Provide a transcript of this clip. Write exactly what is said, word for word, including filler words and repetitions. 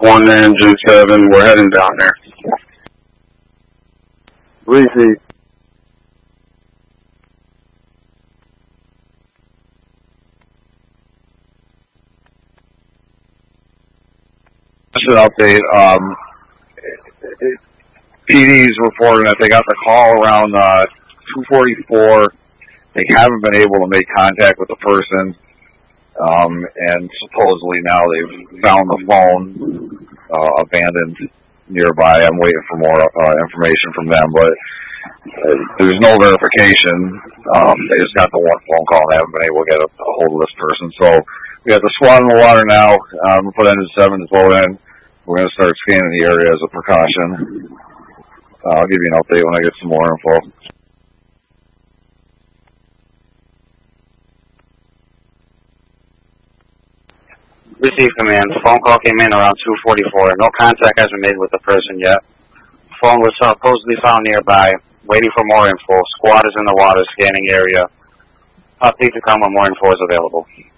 One engine seven, we're heading down there. Receive. Just an update. Um, P D's reporting that they got the call around uh, two forty-four. They haven't been able to make contact with the person, um, and supposedly now they've found the phone uh, abandoned nearby. I'm waiting for more uh, information from them, but uh, there's no verification. Um, they just got the one phone call and haven't been able to get a, a hold of this person. So we got the squad in the water now. Um, we'll put engine seven to float in. We're going to start scanning the area as a precaution. Uh, I'll give you an update when I get some more info. Receive command. Phone call came in around two forty-four. No contact has been made with the person yet. Phone was supposedly found nearby. Waiting for more info. Squad is in the water scanning area. Update to come when more info is available.